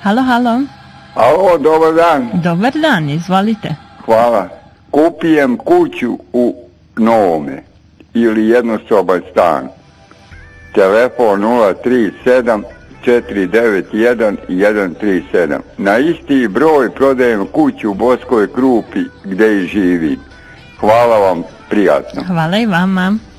Halo, halo. Alo, dobar dan. Dobar dan, izvolite. Hvala. Kupijem kuću u Novome ili jednosoban stan. Telefon 037 491 137. Na isti broj prodajem kuću u Boskoj Krupi gdje i živim. Hvala vam, prijatno. Hvala i vama.